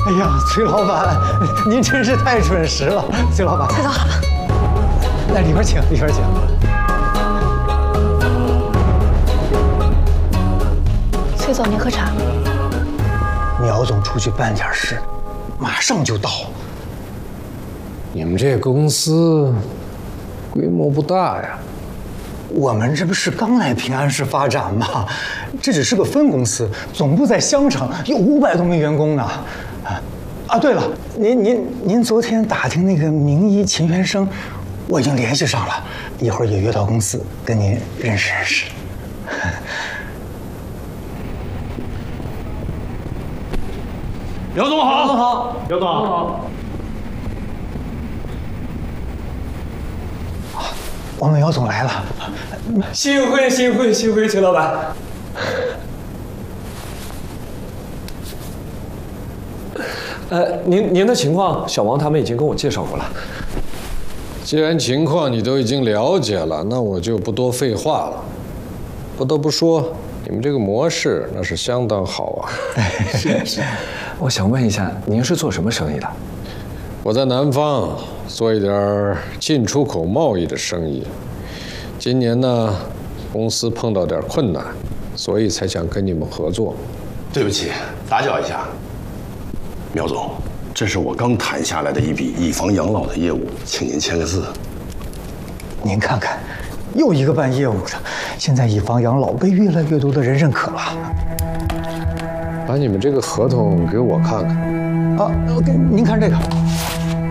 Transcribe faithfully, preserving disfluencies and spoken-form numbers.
哎呀，崔老板，您真是太准时了，崔老板。 崔总好。 来里边请，里边请。 崔总，您喝茶。 苗总出去办点事，马上就到。 你们这公司规模不大呀？ 我们这不是刚来平安市发展吗？这只是个分公司，总部在香城，有五百多名员工呢。啊啊，对了，您您您昨天打听那个名医秦元生，我已经联系上了，一会儿也约到公司跟您认识认识。 姚总好，姚总好，姚总好。 我们姚总来了， 幸会幸会幸会，崔老板。呃，您您的情况，小王他们已经跟我介绍过了。 既然情况你都已经了解了，那我就不多废话了。不得不说，你们这个模式那是相当好啊。 是是。我想问一下，您是做什么生意的？ 我在南方做一点进出口贸易的生意。今年呢，公司碰到点困难，所以才想跟你们合作。 对不起，打搅一下。苗总，这是我刚谈下来的一笔以房养老的业务，请您签个字。 您看看，又一个办业务的，现在以房养老被越来越多的人认可了。 把你们这个合同给我看看。 啊，您看这个。